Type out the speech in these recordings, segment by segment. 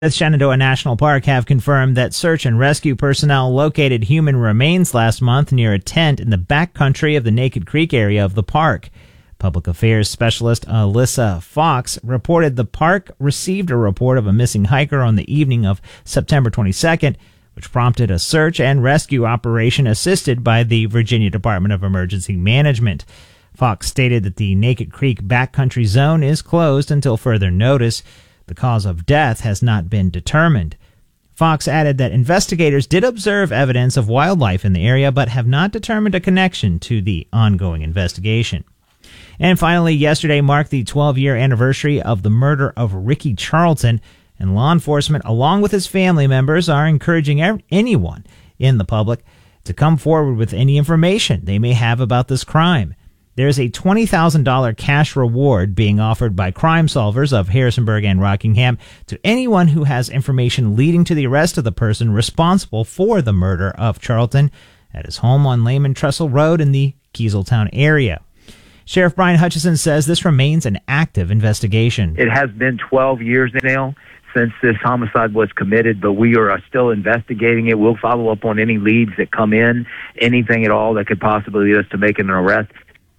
Shenandoah National Park have confirmed that search and rescue personnel located human remains last month near a tent in the backcountry of the Naked Creek area of the park. Public Affairs Specialist Alyssa Fox reported the park received a report of a missing hiker on the evening of September 22nd, which prompted a search and rescue operation assisted by the Virginia Department of Emergency Management. Fox stated that the Naked Creek backcountry zone is closed until further notice. The cause of death has not been determined. Fox added that investigators did observe evidence of wildlife in the area, but have not determined a connection to the ongoing investigation. And finally, yesterday marked the 12-year anniversary of the murder of Ricky Charlton, and law enforcement, along with his family members, are encouraging anyone in the public to come forward with any information they may have about this crime. There's a $20,000 cash reward being offered by Crime Solvers of Harrisonburg and Rockingham to anyone who has information leading to the arrest of the person responsible for the murder of Charlton at his home on Lehman Trestle Road in the Kieseltown area. Sheriff Brian Hutchison says this remains an active investigation. It has been 12 years now since this homicide was committed, but we are still investigating it. We'll follow up on any leads that come in, anything at all that could possibly lead us to making an arrest.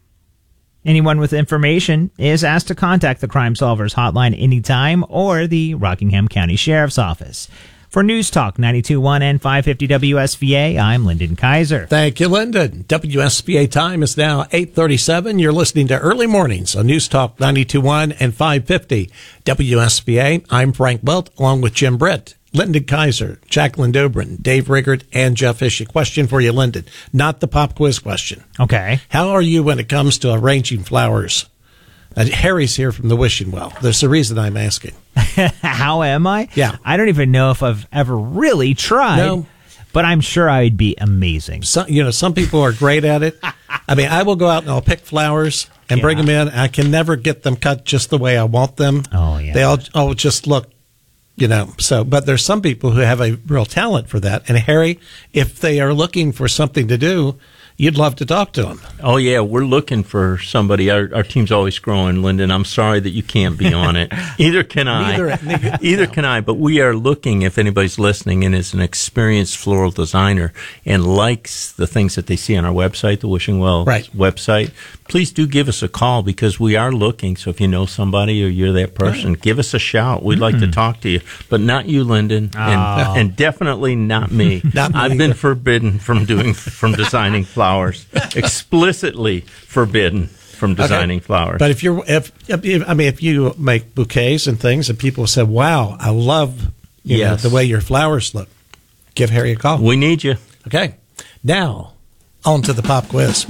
Anyone with information is asked to contact the Crime Solvers hotline anytime or the Rockingham County Sheriff's Office. For News Talk 92.1 and 550 WSVA, I'm Lyndon Kaiser. Thank you, Lyndon. WSVA time is now 8:37. You're listening to Early Mornings on News Talk 92.1 and 550 WSVA. I'm Frank Belt, along with Jim Britt, Lyndon Kaiser, Jacqueline Dobrin, Dave Riggert, and Jeff Ishii. Question for you, Lyndon. Not the pop quiz question. Okay. How are you when it comes to arranging flowers? Harry's here from the Wishing Well. There's a reason I'm asking. How am I? Yeah. I don't even know if I've ever really tried. No. But I'm sure I'd be amazing. Some people are great at it. I mean, I will go out and I'll pick flowers and bring them in. I can never get them cut just the way I want them. Oh, yeah. They all just look, but there's some people who have a real talent for that. And Harry, if they are looking for something to do, you'd love to talk to them. Oh, yeah, we're looking for somebody. Our team's always growing, Lyndon. I'm sorry that you can't be on it. Either can I. Either can I. But we are looking, if anybody's listening and is an experienced floral designer and likes the things that they see on our website, the Wishing Well website, please do give us a call because we are looking. So if you know somebody or you're that person, give us a shout. We'd like to talk to you. But not you, Lyndon, and definitely not me. I've been forbidden from designing flowers. Explicitly forbidden from designing flowers. But if you make bouquets and things, and people say, "Wow, I love the way your flowers look," give Harry a call. We need you. Okay. Now, on to the pop quiz.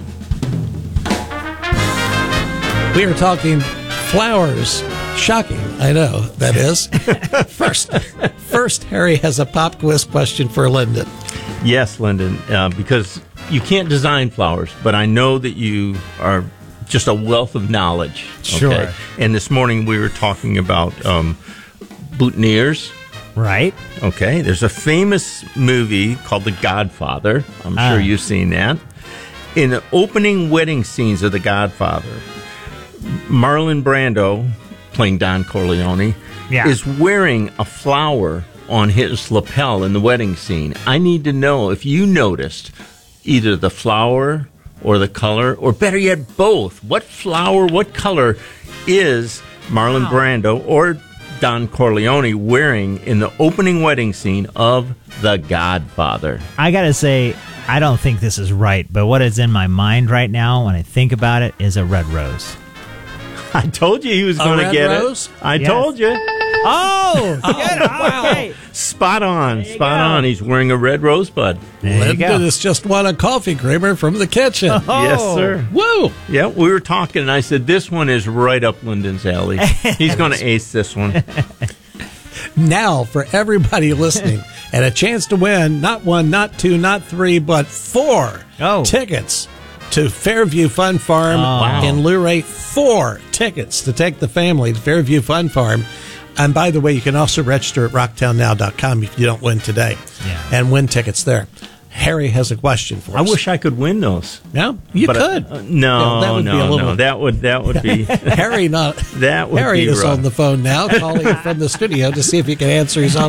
We are talking flowers. Shocking, I know that is. First, Harry has a pop quiz question for Lyndon. Yes, Lyndon, because you can't design flowers, but I know that you are just a wealth of knowledge. Okay? Sure. And this morning we were talking about boutonnieres. Right. Okay. There's a famous movie called The Godfather. I'm sure you've seen that. In the opening wedding scenes of The Godfather, Marlon Brando, playing Don Corleone, is wearing a flower on his lapel in the wedding scene. I need to know if you noticed either the flower or the color, or better yet, both. What flower, what color is Marlon Brando or Don Corleone wearing in the opening wedding scene of The Godfather? I gotta say, I don't think this is right, but what is in my mind right now when I think about it is a red rose. I told you he was going to get rose? it. I told you. Oh, wow. Spot on. He's wearing a red rosebud. Lyndon has just won a coffee creamer from the kitchen. Oh. Yes, sir. Woo! Yeah, we were talking, and I said, this one is right up Lyndon's alley. He's going to ace this one. Now, for everybody listening, and a chance to win not 1, not 2, not 3, but 4 tickets to Fairview Fun Farm in Luray. 4 tickets to take the family to Fairview Fun Farm. And by the way, you can also register at rocktownnow.com if you don't win today and win tickets there. Harry has a question for us. I wish I could win those. No, you could. That would be Harry. Harry is on the phone now, calling from the studio to see if he can answer. He's on